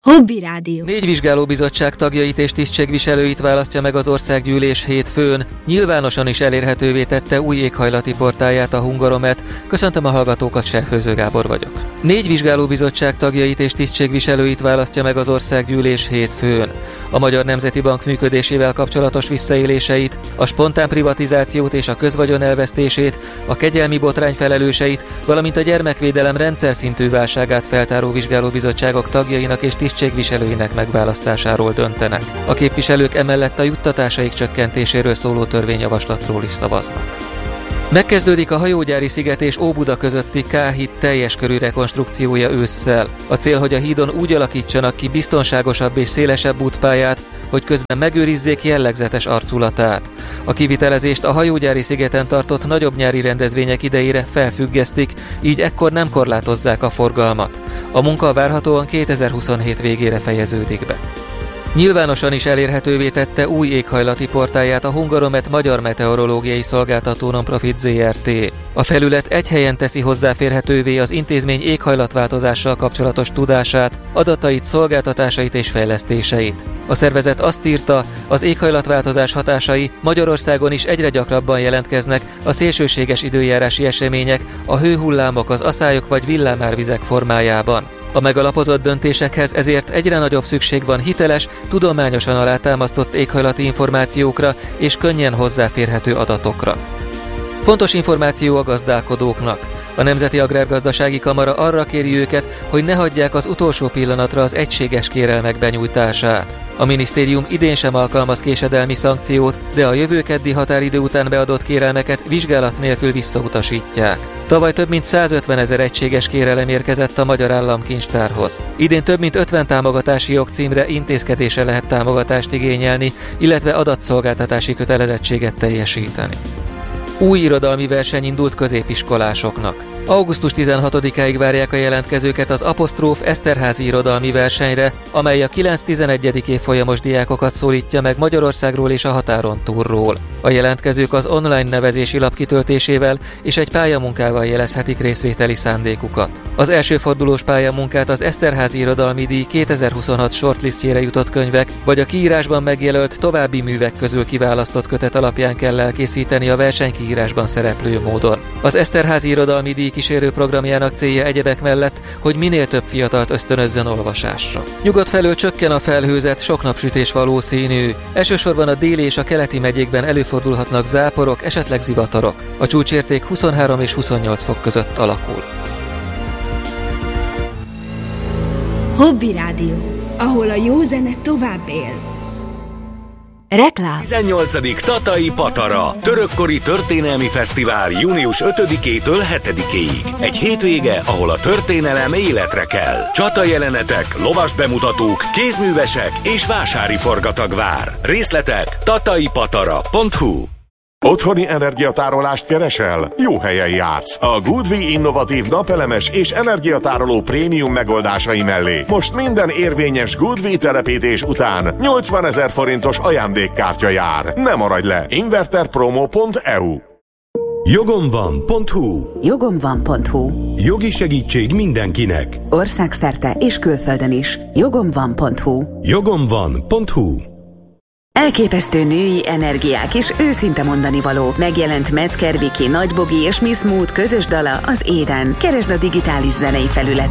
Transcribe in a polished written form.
Hobby Rádió. 4 vizsgálóbizottság tagjait és tisztségviselőit választja meg az országgyűlés hétfőn. Nyilvánosan is elérhetővé tette új éghajlati portáját a Hungaromet. Köszöntöm a hallgatókat, Serfőző Gábor vagyok. 4 vizsgálóbizottság tagjait és tisztségviselőit választja meg az országgyűlés hétfőn. A Magyar Nemzeti Bank működésével kapcsolatos visszaéléseit, a spontán privatizációt és a közvagyon elvesztését, a kegyelmi botrány felelőseit, valamint a gyermekvédelem rendszer szintű válságát feltáró vizsgálóbizottságok tagjainak és tisztségviselőinek megválasztásáról döntenek. A képviselők emellett a juttatásaik csökkentéséről szóló törvényjavaslatról is szavaznak. Megkezdődik a hajógyári sziget és Óbuda közötti K-híd teljes körű rekonstrukciója ősszel. A cél, hogy a hídon úgy alakítsanak ki biztonságosabb és szélesebb útpályát, hogy közben megőrizzék jellegzetes arculatát. A kivitelezést a hajógyári szigeten tartott nagyobb nyári rendezvények idejére felfüggesztik, így ekkor nem korlátozzák a forgalmat. A munka várhatóan 2027 végére fejeződik be. Nyilvánosan is elérhetővé tette új éghajlati portáját a Hungaromet Magyar Meteorológiai Szolgáltató Nonprofit Zrt. A felület egy helyen teszi hozzáférhetővé az intézmény éghajlatváltozással kapcsolatos tudását, adatait, szolgáltatásait és fejlesztéseit. A szervezet azt írta, az éghajlatváltozás hatásai Magyarországon is egyre gyakrabban jelentkeznek, a szélsőséges időjárási események, a hőhullámok, az aszályok vagy villámárvizek formájában. A megalapozott döntésekhez ezért egyre nagyobb szükség van hiteles, tudományosan alátámasztott éghajlati információkra és könnyen hozzáférhető adatokra. Fontos információ a gazdálkodóknak. A Nemzeti Agrárgazdasági Kamara arra kéri őket, hogy ne hagyják az utolsó pillanatra az egységes kérelmek benyújtását. A minisztérium idén sem alkalmaz késedelmi szankciót, de a jövő keddi határidő után beadott kérelmeket vizsgálat nélkül visszautasítják. Tavaly több mint 150 000 egységes kérelem érkezett a Magyar Államkincstárhoz. Idén több mint 50 támogatási jogcímre intézkedésre lehet támogatást igényelni, illetve adatszolgáltatási kötelezettséget teljesíteni. Új irodalmi verseny indult középiskolásoknak. Augusztus 16-áig várják a jelentkezőket az Apostróf Eszterházy irodalmi versenyre, amely a 9-11. évfolyamos diákokat szólítja meg Magyarországról és a határon túlról. A jelentkezők az online nevezési lap kitöltésével és egy pályamunkával jelezhetik részvételi szándékukat. Az első fordulós pályamunkát az Eszterházy Irodalmi Díj 2026 shortlistjére jutott könyvek, vagy a kiírásban megjelölt további művek közül kiválasztott kötet alapján kell elkészíteni a versenykiírásban szereplő módon. Az Eszterházy Irodalmi Díj kísérő programjának célja egyebek mellett, hogy minél több fiatalt ösztönözzön olvasásra. Nyugat felől csökken a felhőzet, sok napsütés valószínű. Elsősorban a déli és a keleti megyékben előfordulhatnak záporok, esetleg zivatarok. A csúcsérték 23 és 28 fok között alakul. Hobby Rádió, ahol a jó zene tovább él. Reklám. 18. Tatai Patara, törökkori történelmi fesztivál június 5-től 7-ig. Egy hétvége, ahol a történelem életre kell. Csatajelenetek, lovas bemutatók, kézművesek és vásári forgatag vár. Részletek tataipatara.hu. Otthoni energiatárolást keresel? Jó helyen jársz. A Goodwi innovatív napelemes és energiatároló prémium megoldásai mellé most minden érvényes Goodwi telepítés után 80 000 forintos ajándékkártya jár. Ne maradj le! Inverterpromo.eu. Jogomvan.hu. Jogomvan.hu. Jogi segítség mindenkinek. Országszerte és külföldön is. Jogomvan.hu. Jogomvan.hu. Elképesztő női energiák és őszinte mondanivaló. Megjelent Metzger Viki, Nagy Bogi és Miss Mood közös dala, az Éden. Keresd a digitális zenei felület